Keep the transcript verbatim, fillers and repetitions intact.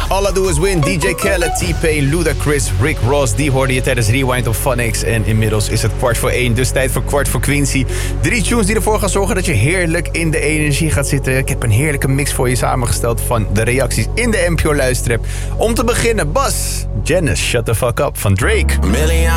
All I Do Is Win, D J Khaled, T-Pain, Ludacris, Rick Ross. Die hoorde je tijdens Rewind op Funix. En inmiddels is het kwart voor één, dus tijd voor kwart voor Quincy. Drie tunes die ervoor gaan zorgen dat je heerlijk in de energie gaat zitten. Ik heb een heerlijke mix voor je samengesteld van de reacties in de N P O Luisterrap. Om te beginnen, Bas, Janice, Shut the Fuck Up van Drake. Million